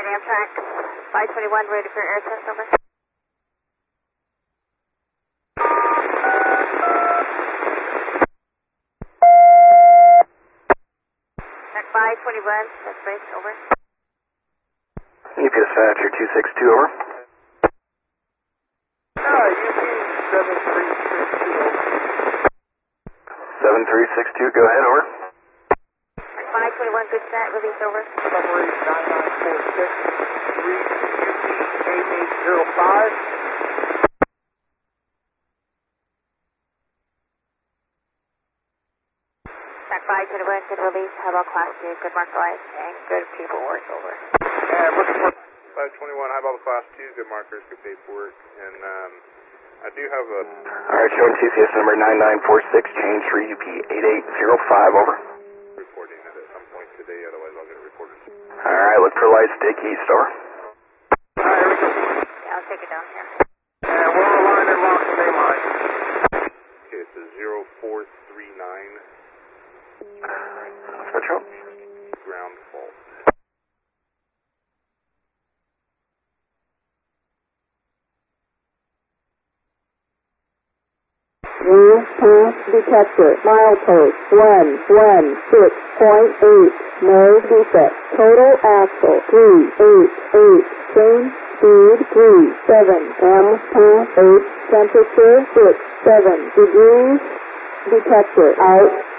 Amtrak 521, ready for air test, over. Check 521, that's race, over. UPS Dispatcher 262, over. UP 7362, go ahead, over. 521, good set, release, over. Summary 9946, read UP 8805. Check 521, good release, how about class 2, good mark light, and good paperwork, over. And looking for 521, high ball class 2, good markers, good paperwork, and I do have a... Alright, showing TCS number 9946, change for UP 8805, over. Reporting it at some point today, otherwise I'll get it reported. Alright, look for light stick east, over. Yeah, I'll take it down here. and we're aligned and locked in line. Okay, it's a 0439 Metro. ground fault. New path detector, milepost 116.8, no defect, total axle 388, change speed 37, M path 8, temperature 67 degrees, detector out.